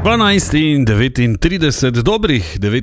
12:39, dobrih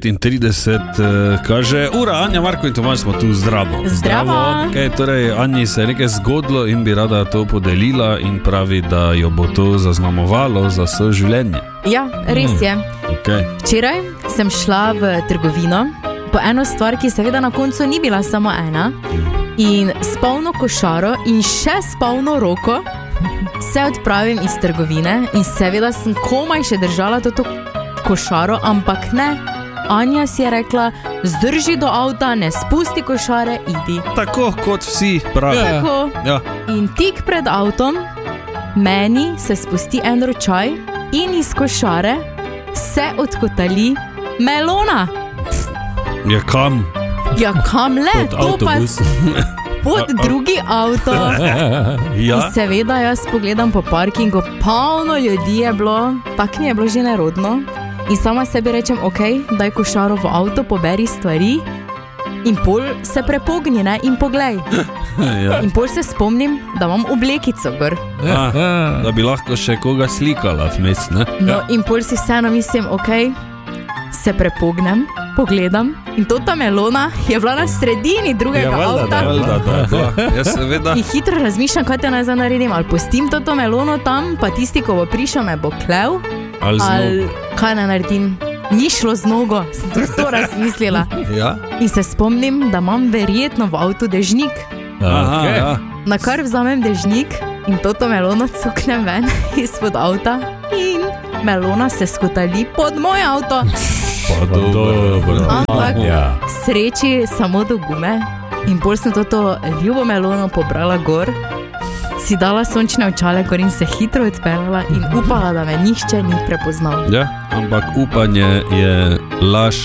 39, kaže ura. Anja, Marko in Tomaž smo tu, zdravo. Zdravo. Okay, torej, Anji se je nekaj zgodilo in bi rada to podelila in pravi, da jo bo to zaznamovalo za vse življenje. Ja, res je. Okay. Včeraj sem šla v trgovino po eno stvar, ki seveda na koncu ni bila samo ena, in s polno košaro in še s polno roko se odpravim iz trgovine in seveda sem komaj še držala to košaro, ampak ne. Anja si je rekla, zdrži do avta, ne spusti košare, idi. Tako kot vsi pravijo. Tako. Ja. In tik pred avtom meni se spusti en ročaj in iz košare se odkotali melona. Ja, kam? Ja, kam le? Pod avtobus. Pod drugi avto. Ja. In seveda jaz pogledam po parkingu, polno ljudi je bilo, tak mi je bilo že nerodno. In sama sebi rečem, ok, daj košaro v avto, poberi stvari in pol se prepogni, ne, in poglej. Ja. In pol se spomnim, da imam oblekico gor. Da bi lahko še koga slikala vmes, ne? No, in pol si vseeno mislim, ok, se prepognem, pogledam in ta melona je bila na sredini drugega avta. Ja, seveda. In hitro razmišljam, kaj te naj zdaj naredim, ali pustim to melono tam, pa tisti, ko bo prišel, me bo klev, ali kaj ne naredim. Ni šlo z nogo, sem tudi to razmislila. Ja. In se spomnim, da imam verjetno v avtu dežnik. Aha, ja. Na kar vzamem dežnik in to melono cuknem ven izpod avta in melona se skotali pod moj avto. Pa dobro. Ampak Ja. sreči samo do gume in bolj sem to ljubo melono pobrala gor, si dala sončne očale gor in se hitro odpeljala in upala, da me nihče ni prepoznal. Ja, ampak upanje je laž.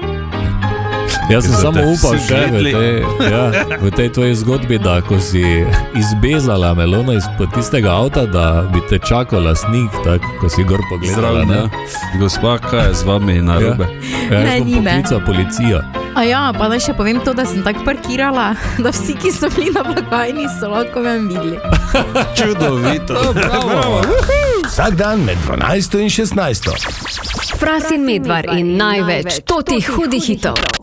Jaz sem Ki so samo te upal vsi še gledali. v tej tvoji zgodbi, da ko si izbezala melono izpod tistega avta, da bi te čakal lastnik, tako, ko si gor pogledala. Zdravljen, ja. Gospa, kaj je z vami narobe? Ja, Ne, jaz bom ni me. poklical policijo. A ja, pa naj še povem to, da sem tako parkirala, da vsi, ki so bili na blagajni, so lahko me videli. Čudovito. Bravo. Vsak dan med 12 in 16. Fras in Medvar in največ totih hudih hitov.